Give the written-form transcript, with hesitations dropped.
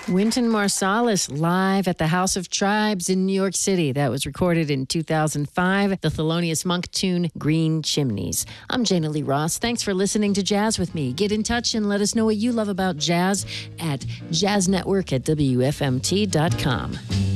Wynton Marsalis live at the House of Tribes in New York City. That was recorded in 2005. The Thelonious Monk tune, Green Chimneys. I'm Jana Lee Ross. Thanks for listening to Jazz with me. Get in touch and let us know what you love about jazz at jazznetwork@wfmt.com.